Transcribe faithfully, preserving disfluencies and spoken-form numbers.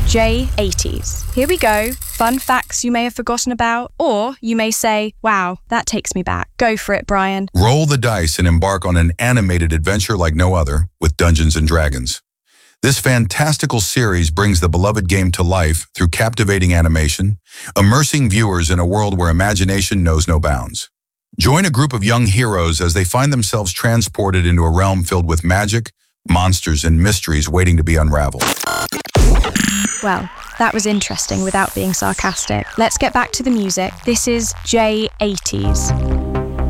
J eighties. Here we go. Fun facts you may have forgotten about, or you may say, wow, that takes me back. Go for it, Brian. Roll the dice and embark on an animated adventure like no other with Dungeons and Dragons. This fantastical series brings the beloved game to life through captivating animation, immersing viewers in a world where imagination knows no bounds. Join a group of young heroes as they find themselves transported into a realm filled with magic, monsters, and mysteries waiting to be unraveled. Well, that was interesting without being sarcastic. Let's get back to the music. This is J eighties.